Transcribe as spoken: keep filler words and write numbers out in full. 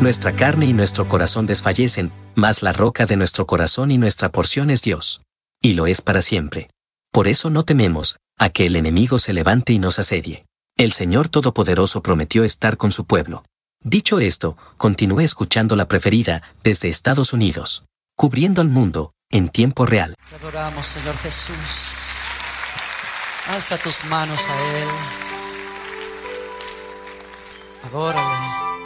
Nuestra carne y nuestro corazón desfallecen, mas la roca de nuestro corazón y nuestra porción es Dios. Y lo es para siempre. Por eso no tememos a que el enemigo se levante y nos asedie. El Señor Todopoderoso prometió estar con su pueblo. Dicho esto, continué escuchando La Preferida desde Estados Unidos, cubriendo al mundo en tiempo real. Te adoramos, Señor Jesús. Alza tus manos a Él. Adórale.